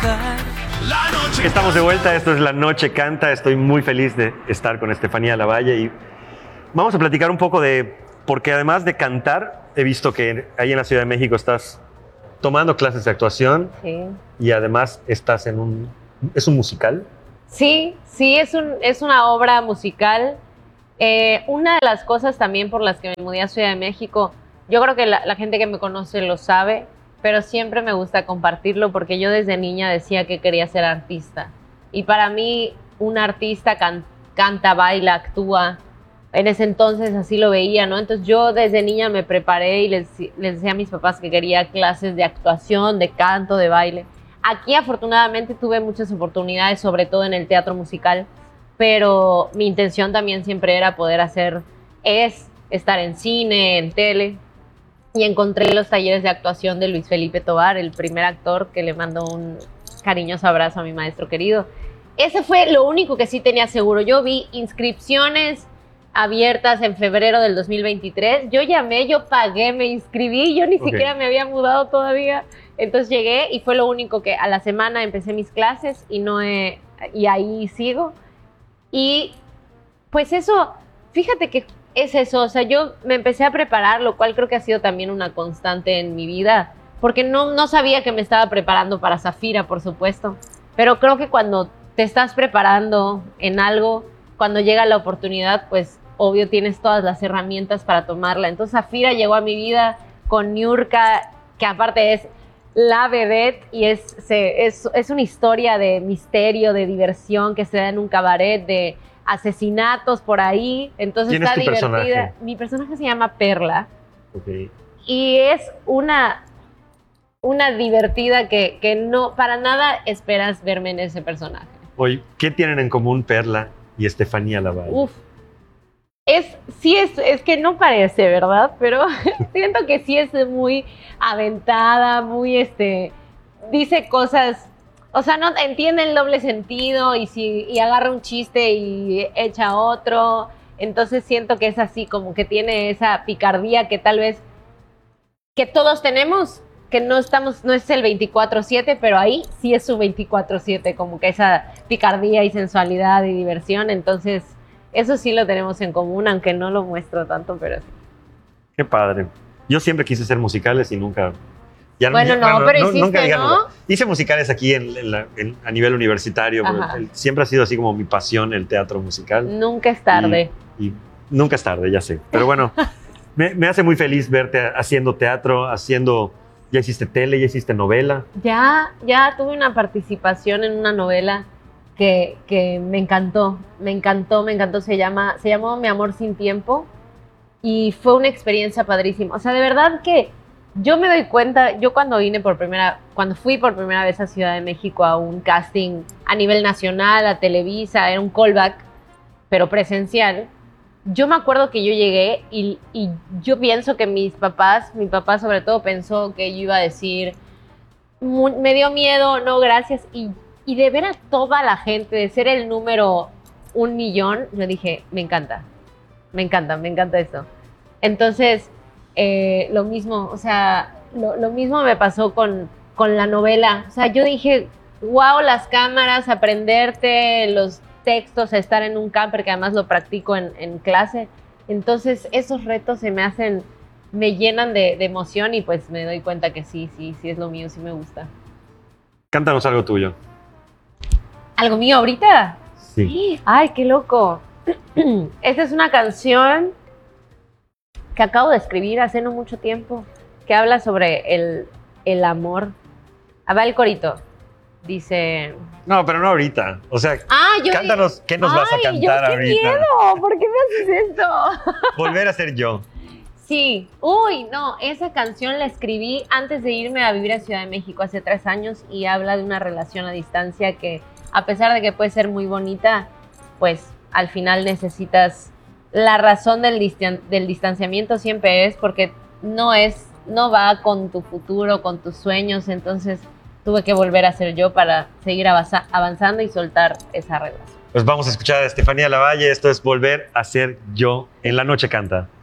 Estamos de vuelta, esto es La Noche Canta. Estoy muy feliz de estar con Estefanía Lavalle y vamos a platicar un poco porque además de cantar, he visto que ahí en la Ciudad de México estás tomando clases de actuación. Sí. Y además estás ¿es un musical? Sí, es una obra musical. Una de las cosas también por las que me mudé a Ciudad de México, yo creo que la gente que me conoce lo sabe, pero siempre me gusta compartirlo porque yo desde niña decía que quería ser artista. Y para mí, un artista canta, baila, actúa. En ese entonces así lo veía, ¿no? Entonces yo desde niña me preparé y les decía a mis papás que quería clases de actuación, de canto, de baile. Aquí afortunadamente tuve muchas oportunidades, sobre todo en el teatro musical, pero mi intención también siempre era poder estar en cine, en tele. Y encontré los talleres de actuación de Luis Felipe Tovar, el primer actor, que le mando un cariñoso abrazo a mi maestro querido. Ese fue lo único que sí tenía seguro. Yo vi inscripciones abiertas en febrero del 2023. Yo llamé, yo pagué, me inscribí, yo ni siquiera me había mudado todavía. Entonces llegué y fue lo único que a la semana empecé mis clases y ahí sigo. Y pues eso, fíjate que es eso, o sea, yo me empecé a preparar, lo cual creo que ha sido también una constante en mi vida, porque no sabía que me estaba preparando para Zafira, por supuesto, pero creo que cuando te estás preparando en algo, cuando llega la oportunidad, pues obvio tienes todas las herramientas para tomarla. Entonces Zafira llegó a mi vida con Niurka, que aparte es la vedette y es una historia de misterio, de diversión que se da en un cabaret, de asesinatos por ahí. Entonces ¿Quién está es tu divertida. personaje? Mi personaje se llama Perla. Okay. Y es una divertida que no para nada esperas verme en ese personaje. Oye, ¿qué tienen en común Perla y Estefanía Lavalle? Uf. Es que no parece, ¿verdad? Pero siento que sí es muy aventada, muy dice cosas, o sea, no entiende el doble sentido y agarra un chiste y echa otro. Entonces siento que es así, como que tiene esa picardía que tal vez que todos tenemos, que no es el 24/7, pero ahí sí es su 24/7, como que esa picardía y sensualidad y diversión. Entonces eso sí lo tenemos en común, aunque no lo muestro tanto, pero sí. Qué padre. Yo siempre quise hacer musicales y nunca... Pero hiciste, nunca, ¿no? Hice musicales aquí a nivel universitario. Siempre ha sido así como mi pasión, el teatro musical. Nunca es tarde. Y nunca es tarde, ya sé. Pero bueno, me hace muy feliz verte haciendo teatro, ya hiciste tele, ya hiciste novela. Ya tuve una participación en una novela que me encantó. Se llamó Mi amor sin tiempo y fue una experiencia padrísima. O sea, de verdad que yo me doy cuenta, yo cuando fui por primera vez a Ciudad de México a un casting a nivel nacional, a Televisa, era un callback, pero presencial. Yo me acuerdo que yo llegué y yo pienso que mi papá sobre todo pensó que yo iba a decir, me dio miedo, no, gracias, y de ver a toda la gente, de ser el número 1,000,000, yo dije, me encanta esto. Entonces, lo mismo, o sea, lo mismo me pasó con la novela. O sea, yo dije, wow, las cámaras, aprenderte los textos, estar en un camper, que además lo practico en clase. Entonces, esos retos me llenan de emoción y pues me doy cuenta que sí es lo mío, sí me gusta. Cántanos algo tuyo. ¿Algo mío ahorita? Sí. ¡Ay, qué loco! Esta es una canción que acabo de escribir hace no mucho tiempo, que habla sobre el amor. A ver el corito. Dice... No, pero no ahorita. O sea, cántanos, ¿qué nos vas a cantar ahorita? ¡Qué miedo! ¿Por qué me haces esto? Volver a ser yo. Sí. Uy, no, esa canción la escribí antes de irme a vivir a Ciudad de México hace 3 años y habla de una relación a distancia que, a pesar de que puede ser muy bonita, pues al final necesitas... La razón del distanciamiento siempre es porque no va con tu futuro, con tus sueños. Entonces tuve que volver a ser yo para seguir avanzando y soltar esa relación. Pues vamos a escuchar a Estefanía Lavalle. Esto es Volver a ser yo en La Noche Canta.